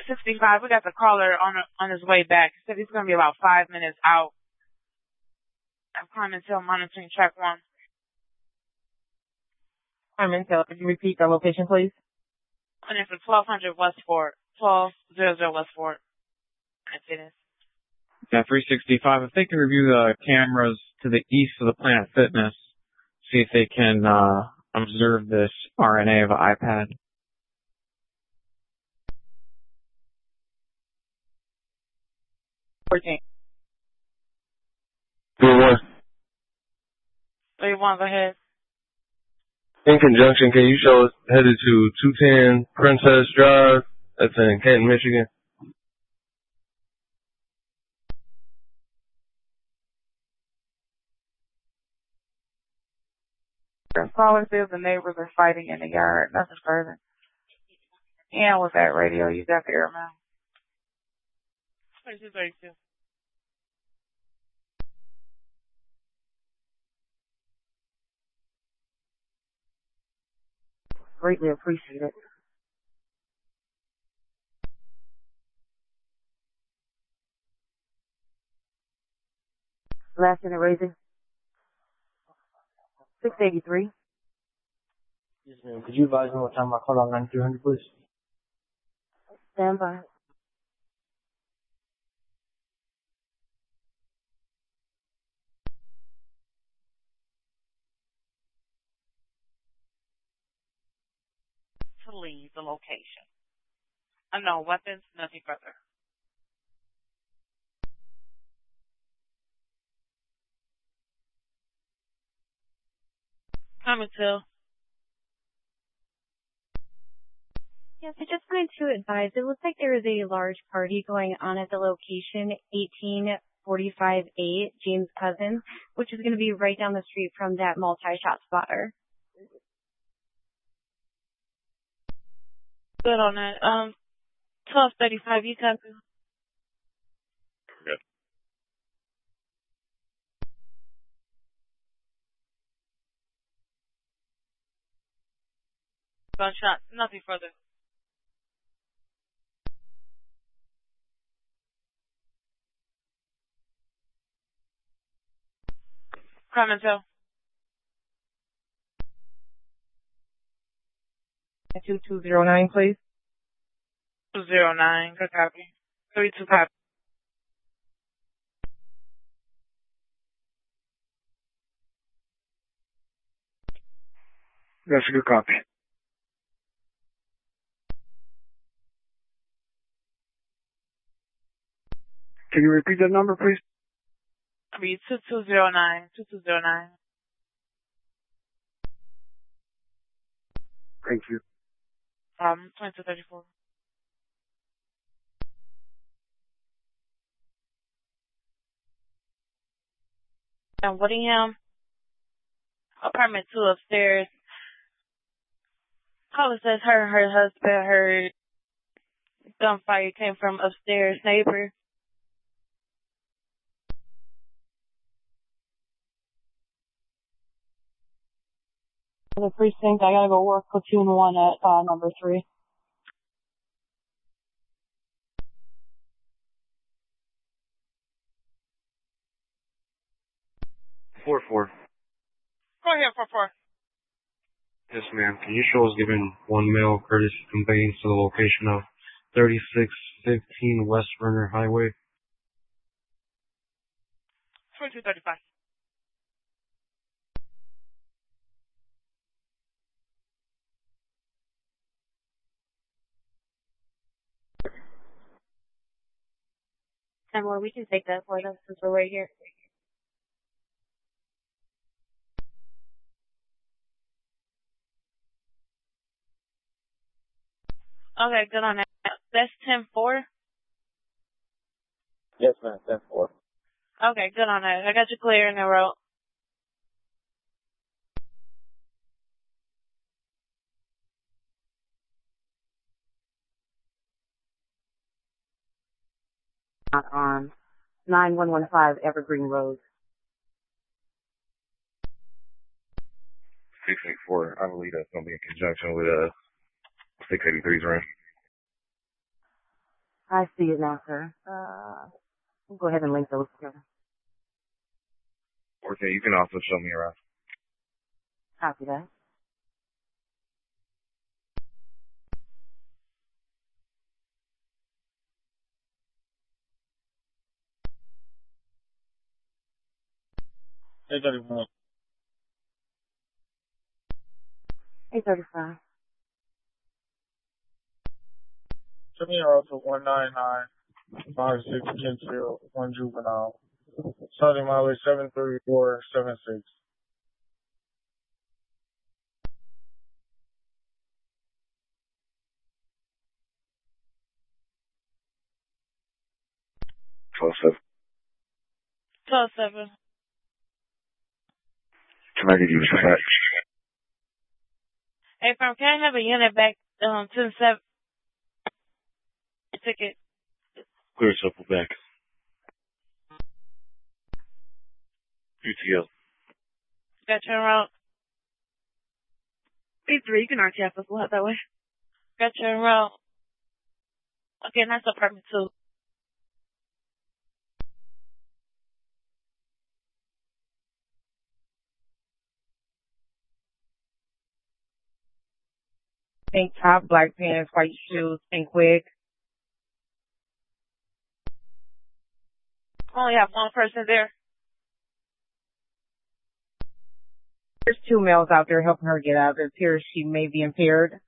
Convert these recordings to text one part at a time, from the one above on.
365. We got the caller on his way back. He said he's going to be about 5 minutes out. I'm climbing until monitoring track 1. I'm Intel. Could you repeat the location, please? And it's for 1200 Westport, 1200 Westport. That's it. Yeah, 365. If they can review the cameras to the east of the Planet Fitness, see if they can observe this RNA of an iPad. 14. 3-1. 3-1, go ahead. In conjunction, can you show us headed to 210 Princess Drive? That's in Canton, Michigan. Caller says the neighbors are fighting in the yard. Nothing further. And with that radio, you got the air mail. 3232. Greatly appreciate it. Last minute raising. 683. Yes, ma'am. Could you advise me what time I called on 9300, please? Stand by. To leave the location. No weapons, nothing further. Coming to. Yes, I just wanted to advise, it looks like there is a large party going on at the location 18458 James Cousins, which is going to be right down the street from that multi-shot spotter. Good on that. 1235, you copy? Good. Gunshot, nothing further. Coming to. 2209, please. 209, good copy. 32 copy. That's a good copy. Can you repeat that number, please? 2209, 2209. Thank you. 2234. And Whittingham, apartment 2 upstairs. Caller says her and her husband heard gunfire came from upstairs neighbor. The precinct, I gotta go work platoon 1 at number 3. 4-4. Go ahead, 4-4. Yes, ma'am. Can you show us giving one male courtesy conveyance to the location of 3615 West Verner Highway? 2235. And well, we can take that for them since we're right here. Okay, good on that. That's 10-4? Yes, ma'am. 10-4. Okay, good on that. I got you clear in the road. On 9115 Evergreen Road. 684. I believe that's going to be in conjunction with 683's range. I see it now, sir. We'll go ahead and link those together. Okay, you can also show me around. Copy that. Hey, 31. 835. Send me out to 199-56 Kinsfield, 1 Juvenile. Starting mileage 73476. Close up. 12-7. Can I give you a fax? Hey, firm, can I have a unit back to the 7 ticket? Clear supple back. UTL. Got you en route. B3, you can RTF us. We'll head that way. Got you en route. Okay, that's apartment 2. Pink top, black pants, white shoes, pink wig. Only have one person there. There's 2 males out there helping her get out. It appears she may be impaired.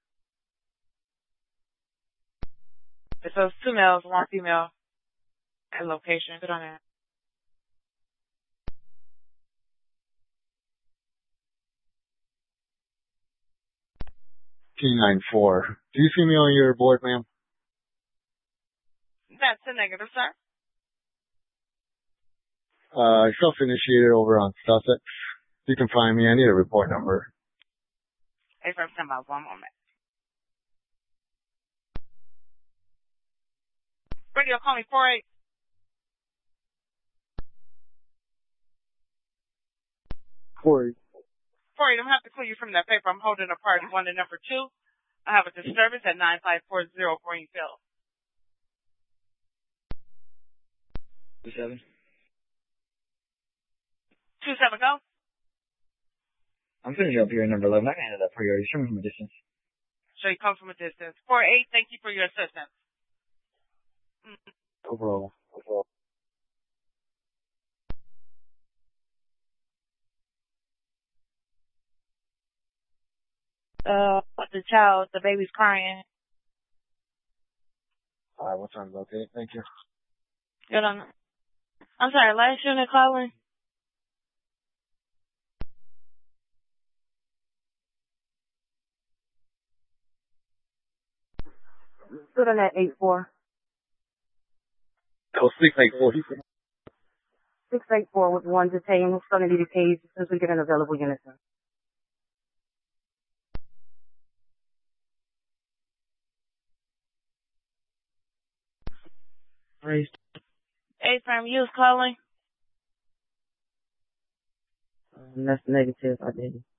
So it's 2 males, 1 female at location. Good on that. T94. Do you see me on your board, ma'am? That's a negative, sir. Self-initiated over on Sussex. You can find me. I need a report number. Hey, firm, stand by 1 moment. Radio, call me 48. 40. 48, I'm going to have to clear you from that paper. I'm holding a party 1 to number 2. I have a disturbance at 9540 Greenfield. 27. 27, go. I'm finishing up here at number 11. I can handle that priority. Show me from a distance. So you come from a distance. 48, thank you for your assistance. Overall. The child, the baby's crying. Alright, what time is okay? Thank you. Good on. I'm sorry, last unit calling. Stood on that 8-4. Oh, 684. 684 with 1 detained. Who's going to need a case as soon as we get an available unit, sir. Raised. Hey, firm, you was calling. That's negative. I didn't.